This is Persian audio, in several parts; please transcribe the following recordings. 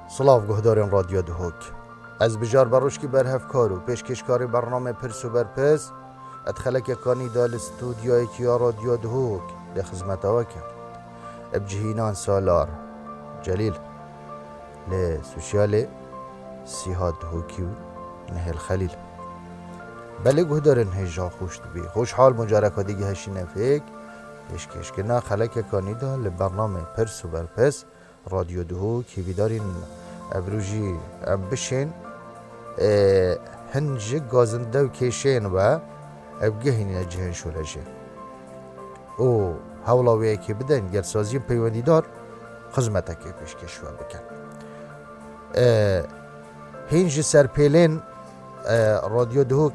سلاف گهدارین رادیو دهوک از بجار بروشکی برهفکار و پیشکشکاری برنامه پرس و برپس ادخلک کانی دال استودیوی کیا رادیو دهوک ده خدمت آوکم ابجهینان سالار جلیل لسوشيال سيهاد هوكيو نهل خليل بله گهدارن هجا خوش بی خوش حال مجارکا دیگه هشی نفیک پیشکش کنا خلک کانی دا لبرنامه پرس و برپس رادیو دهو که بیدارین ابروجی بشین هنج گازنده و کشین و ابگهین جهن شولجه او هولاویه که بدن گرسازی پیوندی دار خدمتک پیشکش و بکن هنج سرپیلین رادیو دهوک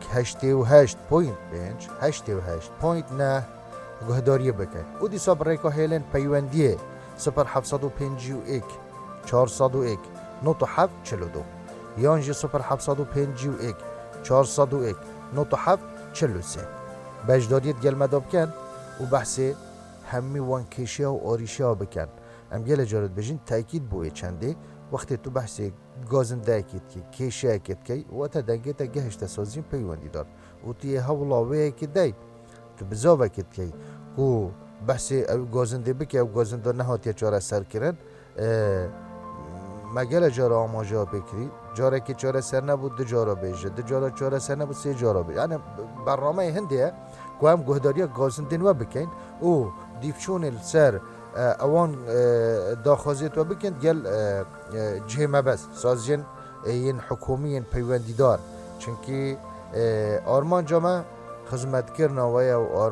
88.5 گهداری بکن او دی ساب ریکا هیلن پیوندیه 0751 401 نوتو 742 یانجی 0751 401 نوتو 743 بجداریت گلمه بکن و بحثی همی وان کشی و آریشی ها بکن ام گل جارت بجین تاکید بوی چنده وقتی تو بحثی گازنده اکید که کشی اکید که و تا دنگه تا گهش تسازیم پیوندی دار و تیه هولاوه اکید دی تو بزاو اکید که او بحثی گازنده بکی او گازنده نهاتی چاره سر کرن مگل جاره آماجا بکری جاره که چاره سر نبود دو جاره بیجه دو جاره چاره سر نبود سه جاره بیجه یعنی برنامه هنده که هم گهداری گازنده نو بکن او دیفچون سر اوان داخوزیت و بکن گل جهمه بس سازجن این حکومی پیوندی دار چونکه آرمان جامعه خدمت کرنا و